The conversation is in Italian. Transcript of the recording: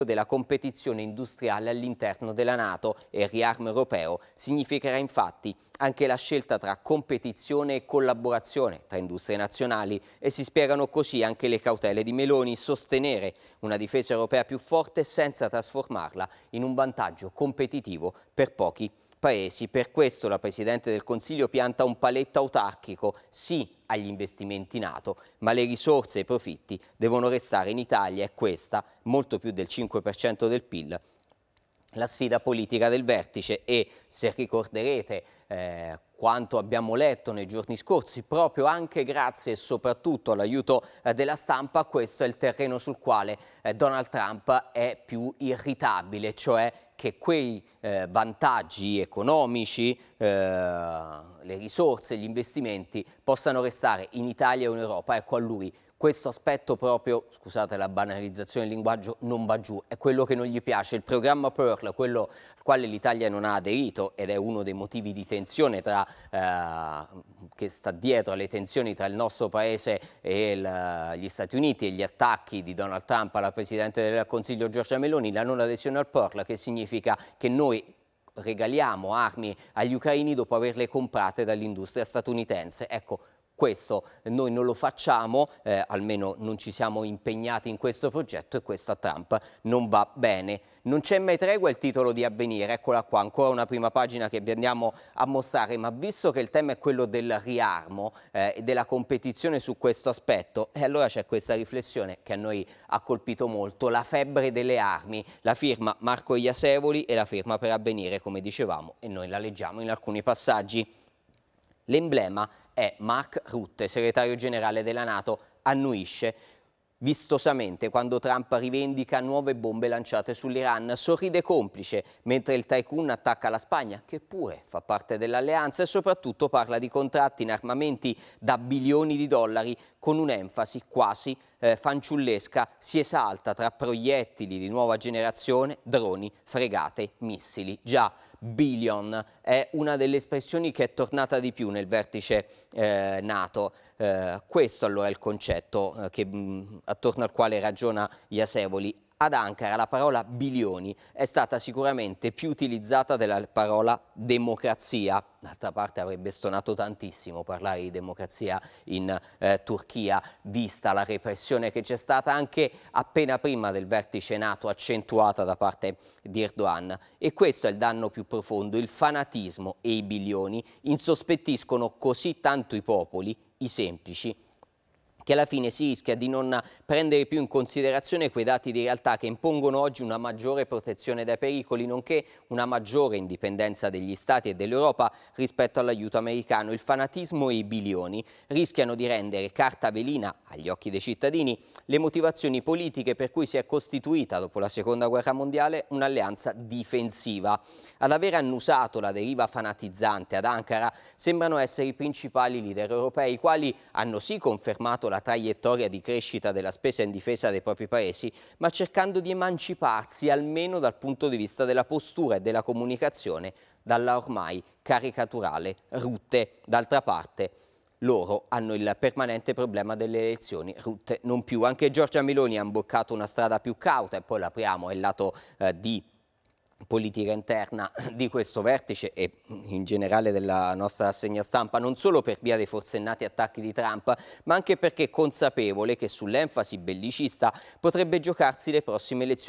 della competizione industriale all'interno della NATO e il riarmo europeo significherà infatti anche la scelta tra competizione e collaborazione tra industrie nazionali e si spiegano così anche le cautele di Meloni sostenere una difesa europea più forte senza trasformarla in un vantaggio competitivo per pochi paesi. Per questo la Presidente del Consiglio pianta un paletto autarchico, sì agli investimenti NATO, ma le risorse e i profitti devono restare in Italia e questa, molto più del 5% del PIL, la sfida politica del vertice. E se ricorderete quanto abbiamo letto nei giorni scorsi, proprio anche grazie e soprattutto all'aiuto della stampa, questo è il terreno sul quale Donald Trump è più irritabile, cioè che quei vantaggi economici, le risorse, gli investimenti possano restare in Italia o in Europa. Ecco, a lui questo aspetto proprio, scusate la banalizzazione del linguaggio, non va giù, è quello che non gli piace. Il programma Pearl, quello al quale l'Italia non ha aderito ed è uno dei motivi di tensione che sta dietro alle tensioni tra il nostro paese e gli Stati Uniti e gli attacchi di Donald Trump alla Presidente del Consiglio Giorgia Meloni, la non adesione al Pearl, che significa che noi regaliamo armi agli ucraini dopo averle comprate dall'industria statunitense. Ecco, questo noi non lo facciamo, almeno non ci siamo impegnati in questo progetto e questo a Trump non va bene. Non c'è mai tregua, è il titolo di Avvenire, eccola qua, ancora una prima pagina che vi andiamo a mostrare, ma visto che il tema è quello del riarmo e della competizione su questo aspetto, e allora c'è questa riflessione che a noi ha colpito molto, la febbre delle armi, la firma Marco Iasevoli e la firma per Avvenire, come dicevamo, e noi la leggiamo in alcuni passaggi. L'emblema è Mark Rutte, segretario generale della NATO, annuisce vistosamente quando Trump rivendica nuove bombe lanciate sull'Iran, sorride complice mentre il tycoon attacca la Spagna, che pure fa parte dell'alleanza, e soprattutto parla di contratti in armamenti da bilioni di dollari con un'enfasi quasi fanciullesca. Si esalta tra proiettili di nuova generazione, droni, fregate, missili. Già, billion è una delle espressioni che è tornata di più nel vertice NATO. Questo allora è il concetto attorno al quale ragiona Iasevoli. Ad Ankara la parola bilioni è stata sicuramente più utilizzata della parola democrazia. D'altra parte avrebbe stonato tantissimo parlare di democrazia in Turchia, vista la repressione che c'è stata anche appena prima del vertice NATO, accentuata da parte di Erdogan. E questo è il danno più profondo: il fanatismo e i bilioni insospettiscono così tanto i popoli, i semplici, che alla fine si rischia di non prendere più in considerazione quei dati di realtà che impongono oggi una maggiore protezione dai pericoli, nonché una maggiore indipendenza degli Stati e dell'Europa rispetto all'aiuto americano. Il fanatismo e i bilioni rischiano di rendere carta velina agli occhi dei cittadini le motivazioni politiche per cui si è costituita dopo la Seconda Guerra Mondiale un'alleanza difensiva. Ad aver annusato la deriva fanatizzante ad Ankara sembrano essere i principali leader europei, i quali hanno sì confermato la traiettoria di crescita della spesa in difesa dei propri paesi, ma cercando di emanciparsi almeno dal punto di vista della postura e della comunicazione dalla ormai caricaturale Rutte. D'altra parte, loro hanno il permanente problema delle elezioni, Rutte non più. Anche Giorgia Meloni ha imboccato una strada più cauta, e poi l'apriamo, è il lato di politica interna di questo vertice e in generale della nostra rassegna stampa, non solo per via dei forsennati attacchi di Trump, ma anche perché consapevole che sull'enfasi bellicista potrebbe giocarsi le prossime elezioni